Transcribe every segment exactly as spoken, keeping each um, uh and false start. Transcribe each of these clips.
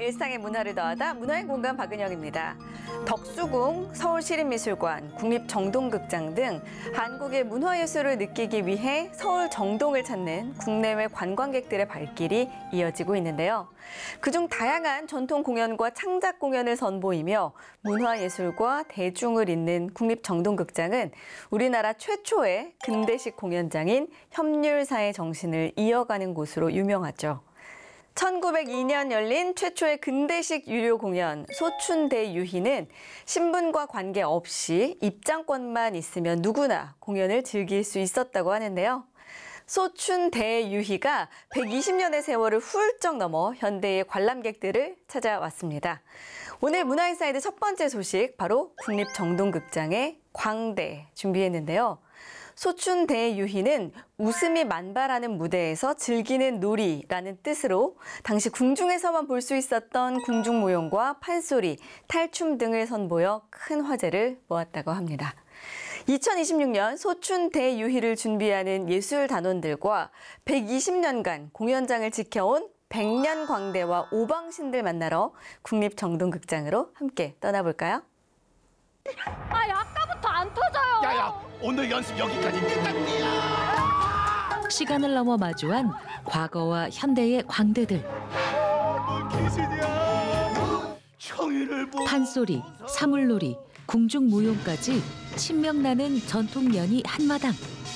일상의 문화를 더하다 문화의 공간 박은영입니다. 덕수궁, 서울시립미술관, 국립정동극장 등 한국의 문화예술을 느끼기 위해 서울 정동을 찾는 국내외 관광객들의 발길이 이어지고 있는데요. 그중 다양한 전통 공연과 창작 공연을 선보이며 문화예술과 대중을 잇는 국립정동극장은 우리나라 최초의 근대식 공연장인 협률사의 정신을 이어가는 곳으로 유명하죠. 천구백이 년 열린 최초의 근대식 유료 공연 소춘대유희는 신분과 관계없이 입장권만 있으면 누구나 공연을 즐길 수 있었다고 하는데요. 소춘대유희가 백이십 년의 세월을 훌쩍 넘어 현대의 관람객들을 찾아왔습니다. 오늘 문화인사이드 첫 번째 소식 바로 국립정동극장의 광대 준비했는데요. 소춘대유희는 웃음이 만발하는 무대에서 즐기는 놀이라는 뜻으로 당시 궁중에서만 볼 수 있었던 궁중모형과 판소리, 탈춤 등을 선보여 큰 화제를 모았다고 합니다. 이천이십육 년 소춘대유희를 준비하는 예술단원들과 백이십 년간 공연장을 지켜온 백년 광대와 오방신들 만나러 국립정동극장으로 함께 떠나볼까요? 아, 아까부터 안 터져요. 야야, 오늘 연습 여기까지 뛴다니야. 시간을 넘어 마주한 과거와 현대의 광대들. 뭘 기술이야. 청이를 보. 판소리, 사물놀이, 궁중무용까지 신명나는 전통 연희 한마당.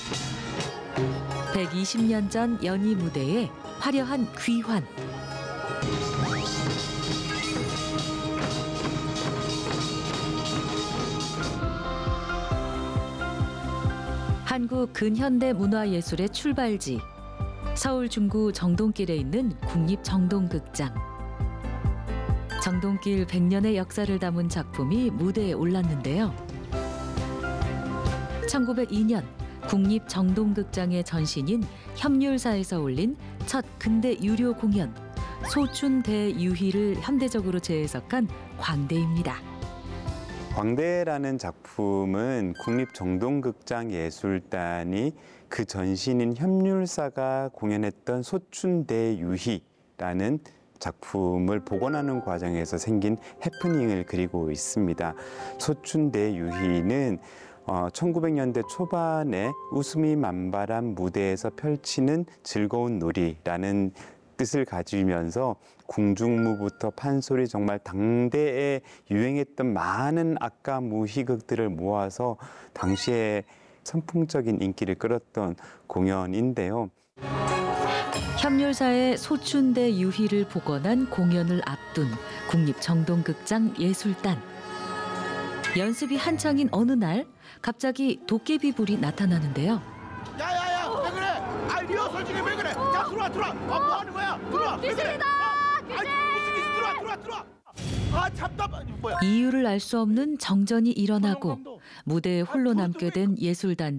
백이십 년 전 연희 무대에 화려한 귀환. 한국 근현대 문화예술의 출발지, 서울 중구 정동길에 있는 국립정동극장. 정동길 백 년의 역사를 담은 작품이 무대에 올랐는데요. 천구백이 년 국립정동극장의 전신인 협률사에서 올린 첫 근대 유료 공연 소춘대유희를 현대적으로 재해석한 광대입니다. 광대라는 작품은 국립정동극장 예술단이 그 전신인 협률사가 공연했던 소춘대유희라는 작품을 복원하는 과정에서 생긴 해프닝을 그리고 있습니다. 소춘대유희는 어, 천구백 년대 초반에 웃음이 만발한 무대에서 펼치는 즐거운 놀이라는 뜻을 가지면서 궁중무부터 판소리 정말 당대에 유행했던 많은 악가 무희극들을 모아서 당시에 선풍적인 인기를 끌었던 공연인데요. 협률사의 소춘대유희를 복원한 공연을 앞둔 국립정동극장 예술단. 연습이 한창인 어느 날 갑자기 도깨비불이 나타나는데요. 야야야, 왜 그래? 아, 리허설 중에 왜 그래? 야, 들어와 들어와. 아, 뭐 하는 거야? 들어와. 왜 그래? 귀신이다! 아, 아니, 무슨 귀신? 들어와 들어와 들어와. 아, 답답. 뭐야? 이유를 알 수 없는 정전이 일어나고 무대에 홀로 남게 된 예술단.